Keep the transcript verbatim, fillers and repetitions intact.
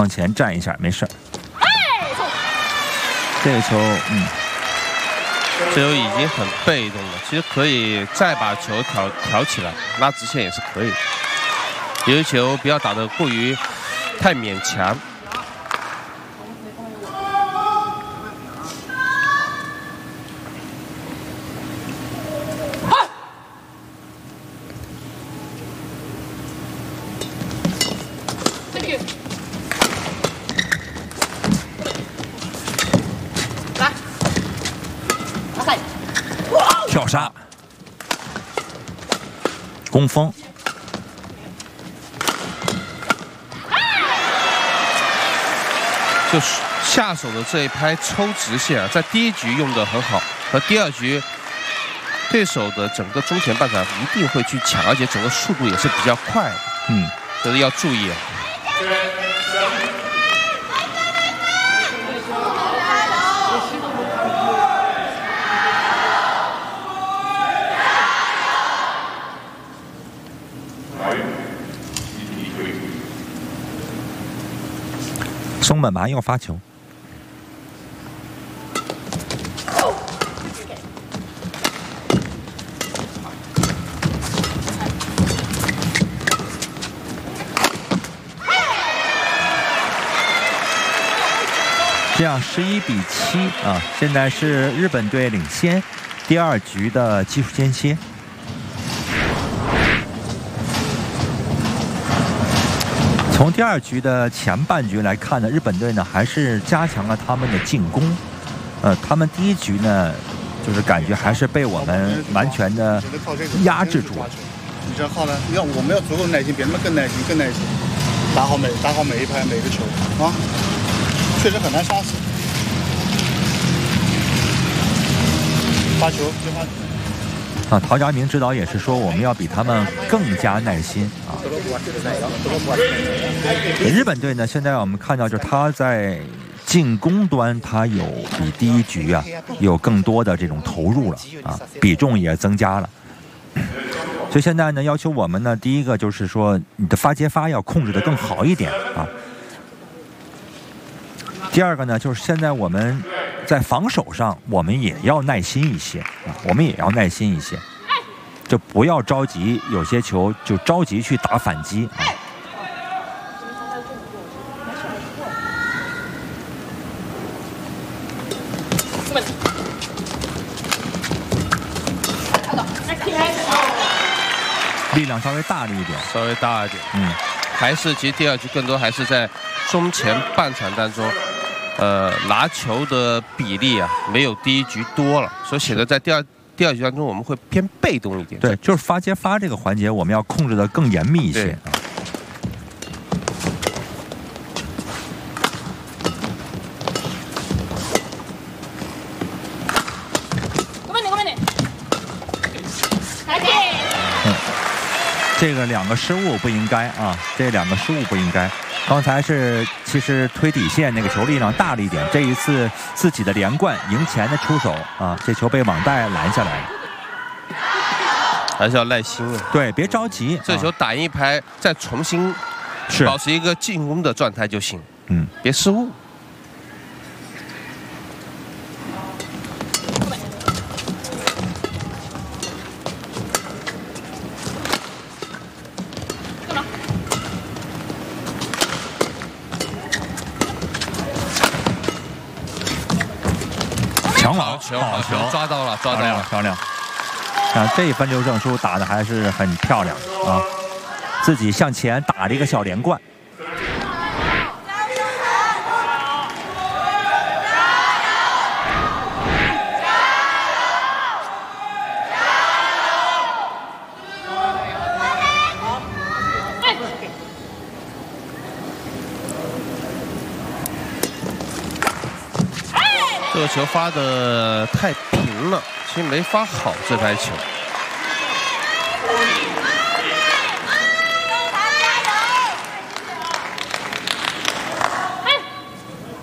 前站一下，没事儿。这个球，嗯， 这球已经很被动了，其实可以再把球挑挑起来，拉直线也是可以的。有些球不要打得过于太勉强。 跳杀，攻锋， 就是下手的这一拍抽直线啊，在第一局用的很好，和第二局对手的整个中前半场一定会去抢，而且整个速度也是比较快的。 嗯， 所以要注意啊。 松本麻要发球，这样十一比七啊，现在是日本队领先。第二局的技术间歇。 从第二局的前半局来看呢，日本队呢还是加强了他们的进攻。呃，他们第一局呢，就是感觉还是被我们完全的压制住。 你这靠呢？要我们要足够耐心，比他们更耐心，更耐心，打好每打好每一拍每一个球啊，确实很难杀死。发球就发球。 啊，陶家明指导也是说，我们要比他们更加耐心啊。日本队呢，现在我们看到就是他在进攻端，他有比第一局啊有更多的这种投入了啊，比重也增加了。所以现在呢，要求我们呢，第一个就是说，你的发接发要控制得更好一点啊。第二个呢，就是现在我们。 在防守上，我们也要耐心一些啊，我们也要耐心一些，就不要着急，有些球就着急去打反击啊。力量稍微大了一点， 稍微大一点， 嗯， 还是其实第二局更多还是在中前半场当中。 呃，拿球的比例啊，没有第一局多了，所以显得在第二第二局当中我们会偏被动一点。 对，就是发接发这个环节，我们要控制得更严密一些。嗯，这个两个失误不应该啊，这两个失误不应该。 刚才是其实推底线那个球力量大了一点，这一次自己的连贯赢前的出手啊，这球被网带拦下来了， 还是要耐心啊。 对，别着急， 这球打一拍再重新是保持一个进攻的状态就行， 嗯， 别失误。 强网， 好球，好球，抓到了，抓到了， 漂亮！啊，这一分球证书打得还是很漂亮啊，自己向前打了一个小连贯。 这个球发的太平了，其实没发好这拍球。